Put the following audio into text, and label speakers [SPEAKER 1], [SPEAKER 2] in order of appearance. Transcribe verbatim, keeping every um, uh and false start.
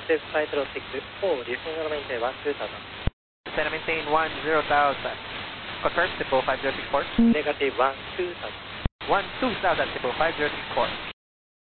[SPEAKER 1] Access flight zero six four, descend and maintain one two thousand.
[SPEAKER 2] Descend and maintain one zero thousand. Confirm, Cebu five zero six four.
[SPEAKER 1] Negative one two thousand.
[SPEAKER 2] one two thousand, Cebu five zero six four.